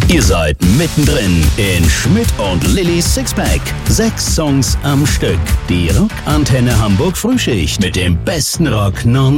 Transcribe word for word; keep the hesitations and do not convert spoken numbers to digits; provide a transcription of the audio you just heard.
Ihr seid mittendrin in Schmidt und Lillys Sixpack. Sechs Songs am Stück. Die Rockantenne Hamburg Frühschicht mit dem besten Rock non